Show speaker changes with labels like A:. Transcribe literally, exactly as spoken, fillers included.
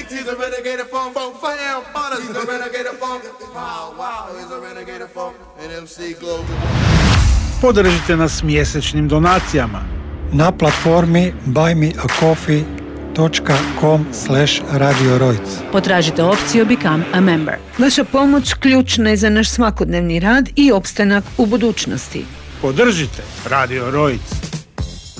A: He's a renegade of funk, funk, fam, butters. He's a renegade of funk, wow, wow. He's a renegade of funk, and M C Global.
B: Podržite nas mjesečnim donacijama
C: na platformi buy me a coffee dot com slash radio rojc.
D: Potražite opciju Become a Member. Vaša pomoć ključna je za naš svakodnevni rad i opstanak u budućnosti.
B: Podržite Radio Rojc.